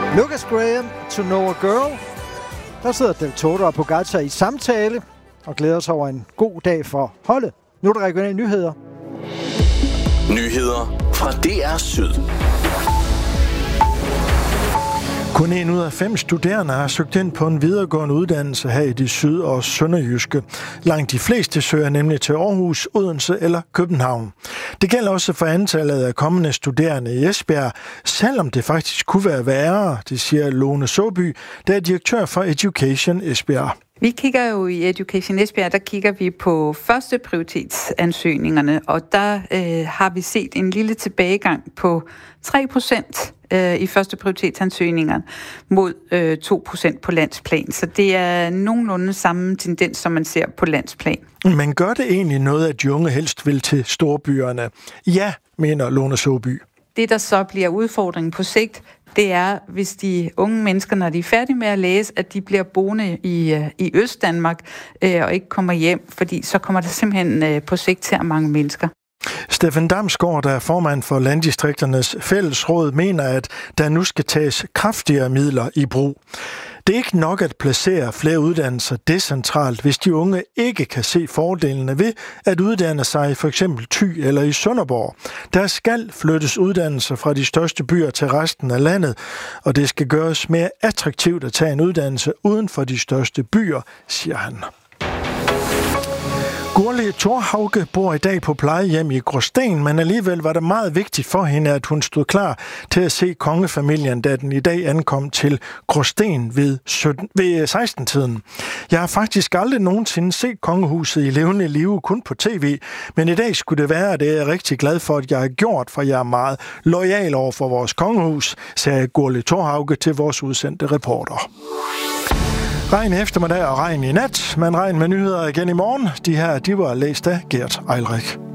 Lucas Graham, To Know a Girl. Der sidder Del Toto og Pogacar i samtale og glæder sig over en god dag for holdet. Nu er der regionale nyheder. Nyheder fra DR Syd. Kun 1 ud af 5 studerende har søgt ind på en videregående uddannelse her i det syd- og sønderjyske. Langt de fleste søger nemlig til Aarhus, Odense eller København. Det gælder også for antallet af kommende studerende i Esbjerg, selvom det faktisk kunne være værre, det siger Lone Søby, der er direktør for Education Esbjerg. Vi kigger jo i Education Esbjerg, der kigger vi på første prioritetsansøgningerne, og der har vi set en lille tilbagegang på 3% i første prioritetsansøgninger mod 2% på landsplan. Så det er nogenlunde samme tendens, som man ser på landsplan. Men gør det egentlig noget, at de unge helst vil til storbyerne? Ja, mener Lone Søby. Det, der så bliver udfordringen på sigt, det er, hvis de unge mennesker, når de er færdige med at læse, at de bliver boende i Østdanmark og ikke kommer hjem, fordi så kommer der simpelthen på sigt til at mange mennesker. Steffen Damsgaard, der er formand for Landdistrikternes Fællesråd, mener, at der nu skal tages kraftigere midler i brug. Det er ikke nok at placere flere uddannelser decentralt, hvis de unge ikke kan se fordelene ved at uddanne sig i for eksempel Thy eller i Sønderborg. Der skal flyttes uddannelser fra de største byer til resten af landet, og det skal gøres mere attraktivt at tage en uddannelse uden for de største byer, siger han. Gurli Thorhauge bor i dag på plejehjem i Gråsten, men alligevel var det meget vigtigt for hende, at hun stod klar til at se kongefamilien, da den i dag ankom til Gråsten ved 16-tiden. Jeg har faktisk aldrig nogensinde set kongehuset i levende live, kun på tv, men i dag skulle det være, og det er jeg rigtig glad for, at jeg har gjort, for jeg er meget loyal over for vores kongehus, sagde Gurli Thorhauge til vores udsendte reporter. Regn i eftermiddag og regn i nat, men regn med nyheder igen i morgen. De var læst af Gert Eilrik.